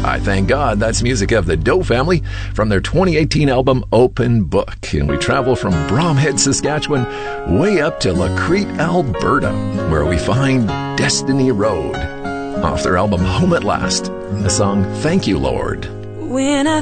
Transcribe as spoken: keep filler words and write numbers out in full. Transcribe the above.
I thank God. That's music of the Doe Family from their twenty eighteen album Open Book. And we travel from Bromhead, Saskatchewan, way up to Lacrete, Alberta, where we find Destiny Road off their album Home at Last, the song Thank You, Lord. When I